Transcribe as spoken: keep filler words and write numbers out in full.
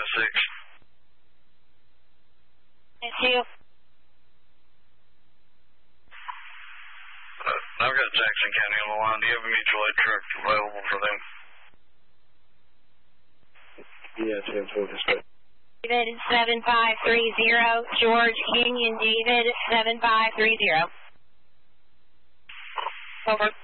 oh six. Thank you. Uh, I've got Jackson County on the line. Do you have a mutual aid truck available for them? Yeah, ten four dispatch. David seven five three zero, George Union David seven five three zero. Over.